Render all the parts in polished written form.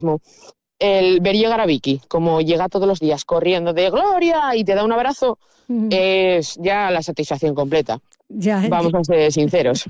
El ver llegar a Vicky, como llega todos los días corriendo de Gloria y te da un abrazo, es ya la satisfacción completa. Ya, Vamos a ser sinceros.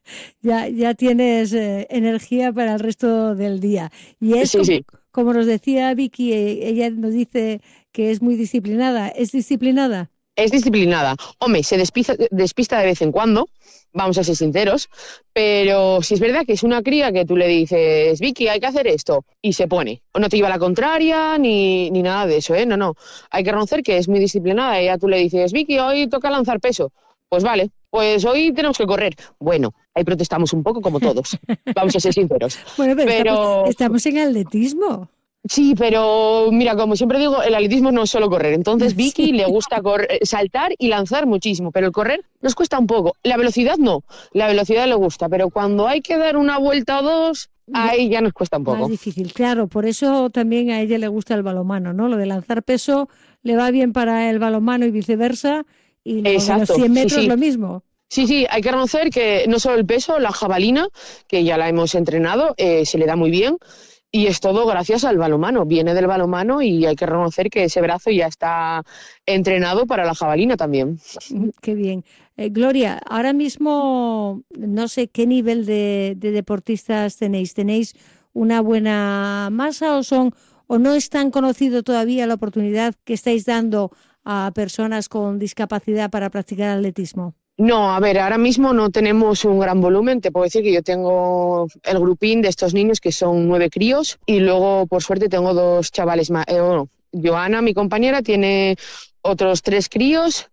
ya tienes energía para el resto del día. Y es Sí, sí. como nos decía Vicky, ella nos dice que es muy disciplinada. ¿Es disciplinada? Es disciplinada. Hombre, se despista de vez en cuando, vamos a ser sinceros, pero si es verdad que es una cría que tú le dices, Vicky, hay que hacer esto, y se pone. No te lleva la contraria ni nada de eso, ¿eh? No, no. Hay que reconocer que es muy disciplinada. Y ya tú le dices, Vicky, hoy toca lanzar peso. Pues vale, pues hoy tenemos que correr. Bueno, ahí protestamos un poco como todos, vamos a ser sinceros. Bueno, pero Pero estamos en atletismo. sí, pero mira, como siempre digo, el atletismo no es solo correr. Entonces, Sí. Vicky le gusta saltar y lanzar muchísimo, pero el correr nos cuesta un poco. La velocidad no, la velocidad le gusta, pero cuando hay que dar una vuelta o dos, ahí ya nos cuesta un Más poco. difícil, claro, por eso también a ella le gusta el balonmano, ¿no? Lo de lanzar peso le va bien para el balonmano y viceversa, y lo de los Exacto, 100 sí, metros sí. lo mismo. Sí, sí, hay que reconocer que no solo el peso, la jabalina, que ya la hemos entrenado, se le da muy bien. Y es todo gracias al balonmano. Viene del balonmano y hay que reconocer que ese brazo ya está entrenado para la jabalina también. Qué bien. Gloria, ahora mismo no sé qué nivel de deportistas tenéis. ¿Tenéis una buena masa o no es tan conocido todavía la oportunidad que estáis dando a personas con discapacidad para practicar atletismo? No, a ver, ahora mismo no tenemos un gran volumen. Te puedo decir que yo tengo el grupín de estos niños que son 9 críos y luego, por suerte, tengo 2 chavales más. Bueno, Joana, mi compañera, tiene otros 3 críos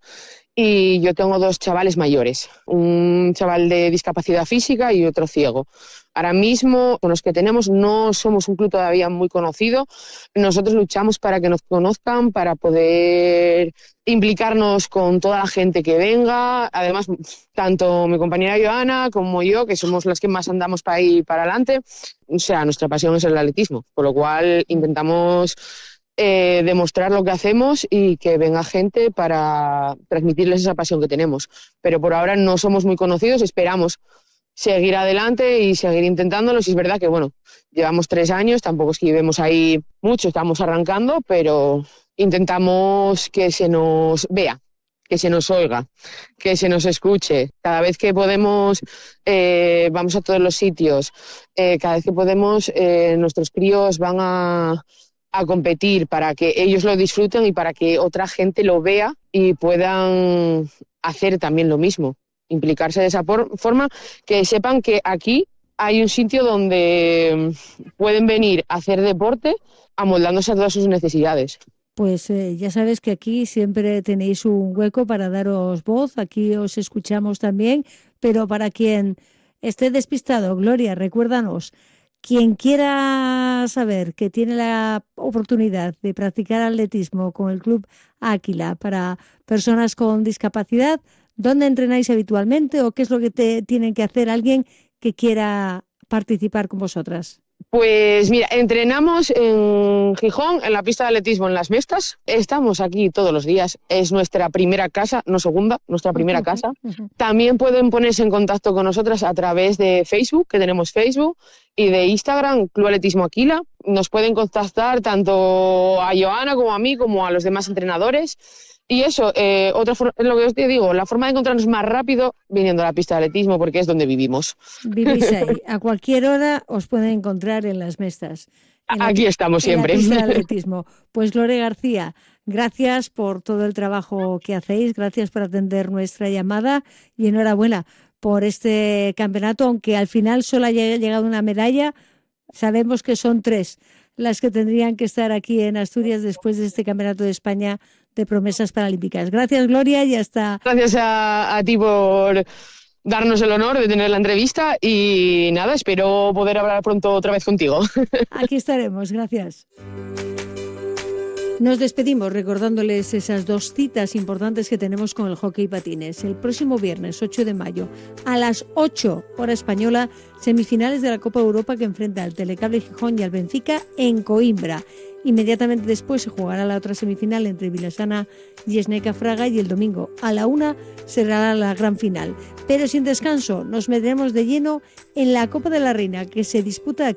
y yo tengo 2 chavales mayores, un chaval de discapacidad física y otro ciego. Ahora mismo, con los que tenemos, no somos un club todavía muy conocido. Nosotros luchamos para que nos conozcan, para poder implicarnos con toda la gente que venga. Además, tanto mi compañera Joana como yo, que somos las que más andamos para ir para adelante, o sea, nuestra pasión es el atletismo, por lo cual intentamos demostrar lo que hacemos y que venga gente para transmitirles esa pasión que tenemos. Pero por ahora no somos muy conocidos, esperamos seguir adelante y seguir intentándolo. Si es verdad que, bueno, llevamos 3 años, tampoco es que llevemos ahí mucho, estamos arrancando, pero intentamos que se nos vea, que se nos oiga, que se nos escuche. Cada vez que podemos, vamos a todos los sitios. Cada vez que podemos, nuestros críos van a competir para que ellos lo disfruten y para que otra gente lo vea y puedan hacer también lo mismo, implicarse de esa forma, que sepan que aquí hay un sitio donde pueden venir a hacer deporte amoldándose a todas sus necesidades. Pues ya sabes que aquí siempre tenéis un hueco para daros voz, aquí os escuchamos también, pero para quien esté despistado, Gloria, recuérdanos, quien quiera saber que tiene la oportunidad de practicar atletismo con el Club Áquila para personas con discapacidad, ¿dónde entrenáis habitualmente o qué es lo que tienen que hacer alguien que quiera participar con vosotras? Pues mira, entrenamos en Gijón, en la pista de atletismo en Las Mestas. Estamos aquí todos los días. Es nuestra primera casa, no segunda, nuestra primera casa. También pueden ponerse en contacto con nosotras a través de Facebook, que tenemos Facebook, y de Instagram, Club Atletismo Aquila. Nos pueden contactar tanto a Joana como a mí, como a los demás entrenadores. Y eso, es lo que os te digo, la forma de encontrarnos más rápido viniendo a la pista de atletismo, porque es donde vivimos. Vivís ahí. A cualquier hora os pueden encontrar en Las Mestas, Aquí estamos en la siempre. pista de atletismo. Pues Lore García, gracias por todo el trabajo que hacéis, gracias por atender nuestra llamada y enhorabuena por este campeonato, aunque al final solo haya llegado una medalla, sabemos que son 3 las que tendrían que estar aquí en Asturias después de este campeonato de España de promesas paralímpicas. Gracias, Gloria, y hasta... Gracias a ti por darnos el honor de tener la entrevista y nada, espero poder hablar pronto otra vez contigo. Aquí estaremos, gracias. Nos despedimos recordándoles esas 2 citas importantes que tenemos con el hockey patines. El próximo viernes 8 de mayo a las 8 hora española, semifinales de la Copa Europa que enfrenta al Telecable Gijón y al Benfica en Coimbra. Inmediatamente después se jugará la otra semifinal entre Vilassana y Sneca Fraga y el domingo a la 1 será la gran final. Pero sin descanso nos meteremos de lleno en la Copa de la Reina que se disputa aquí